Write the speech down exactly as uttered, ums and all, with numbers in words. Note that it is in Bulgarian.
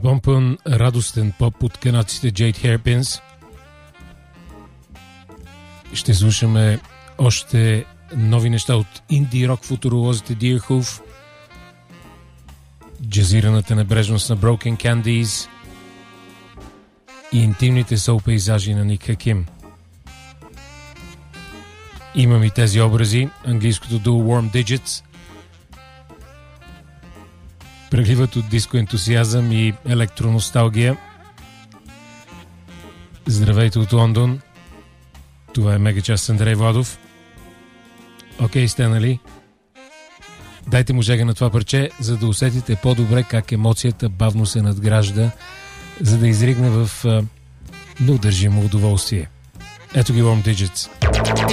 Напомпен радостен поп от канадците Jade Hairpins. Ще слушаме още нови неща от инди рок футуролозите Deerhoof, джазираната небрежност на Broken Candies и интимните сол пейзажи на Ник Хаким. Имам и тези образи, английското дуо Warm Digits, прегливат от диско ентусиазъм и електроносталгия. Здравейте от Лондон. Това е Мегачас с Андрей Владов. Окей сте, нали? Дайте му жега на това парче, за да усетите по-добре как емоцията бавно се надгражда, за да изригне в а, неудържимо удоволствие. Ето ги Warm Digits.